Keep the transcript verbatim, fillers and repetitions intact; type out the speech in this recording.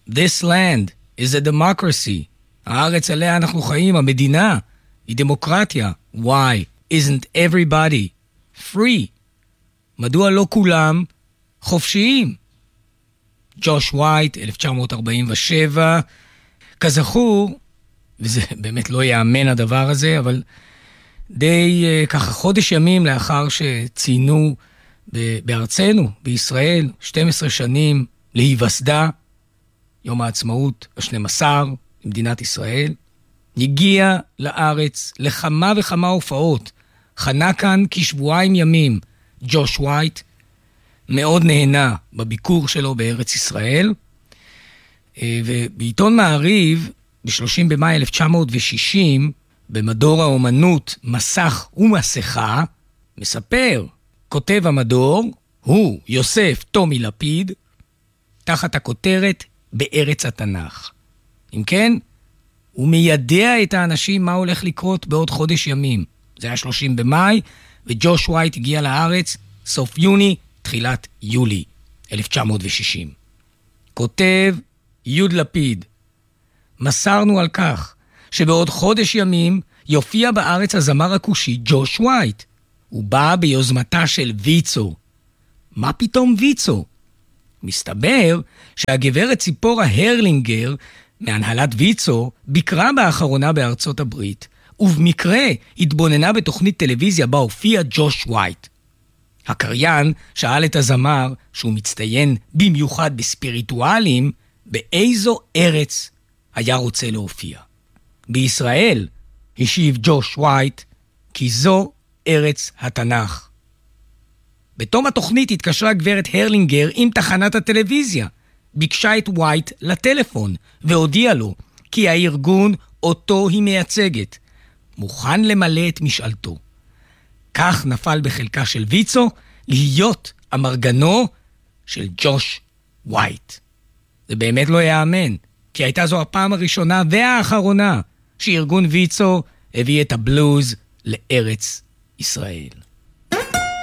This land is a democracy. הארץ עליה אנחנו חיים, המדינה, היא דמוקרטיה. Why isn't everybody free? מדוע לא כולם חופשיים? ג'וש ווייט, אלף תשע מאות ארבעים ושבע, כזכור, וזה באמת לא יאמן הדבר הזה, אבל די ככה חודש ימים לאחר שציינו בארצנו, בישראל, שתים עשרה שנים להיווסדה, יום העצמאות ה-שנים עשר במדינת ישראל, הגיע לארץ לכמה וכמה הופעות, חנה כאן כשבועיים ימים. ג'וש ווייט מאוד נהנה בביקור שלו בארץ ישראל, ובעיתון מעריב, ב-שלושים במאי אלף תשע מאות ושישים, במדור האומנות מסך ומסכה, מספר, כותב המדור, הוא יוסף תומי לפיד, תחת הכותרת בארץ התנ"ך. אם כן, הוא מיידע את האנשים מה הולך לקרות בעוד חודש ימים. זה היה שלושים במאי, וג'וש ווייט הגיע לארץ סוף יוני, תחילת יולי, אלף תשע מאות ושישים. כותב יוד לפיד, מסרנו על כך שבעוד חודש ימים יופיע בארץ הזמר הכושי ג'וש ווייט. הוא בא ביוזמתה של ויצו. מה פתאום ויצו? מסתבר שהגברת ציפורה הרלינגר מהנהלת ויצו ביקרה באחרונה בארצות הברית, ובמקרה התבוננה בתוכנית טלוויזיה בה הופיע ג'וש ווייט. הקריין שאל את הזמר, שהוא מצטיין במיוחד בספיריטואלים, באיזו ארץ היה רוצה להופיע. בישראל, השיב ג'וש ווייט, כי זו ארץ התנ"ך. בתום התוכנית התקשרה גברת הרלינגר עם תחנת הטלוויזיה, ביקשה את ווייט לטלפון, והודיעה לו כי הארגון אותו היא מייצגת, מוכן למלא את משאלתו. כך נפל בחלקה של ויצו להיות אמרגנו של ג'וש ווייט. זה באמת לא יאמן, כי הייתה זו הפעם הראשונה והאחרונה שארגון ויצו הביא את הבלוז לארץ ישראל.